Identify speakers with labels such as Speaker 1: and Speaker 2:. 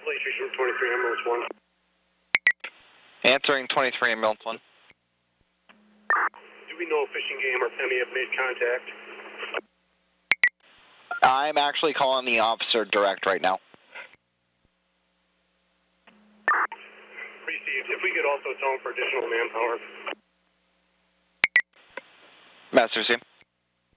Speaker 1: Police Station 23, ambulance 1.
Speaker 2: Answering 23, ambulance 1.
Speaker 1: Do we know if Fishing Game or PEMI have made contact?
Speaker 2: I'm actually calling the officer direct right now.
Speaker 1: Received. If we could also tell him for additional manpower.
Speaker 2: Master, see.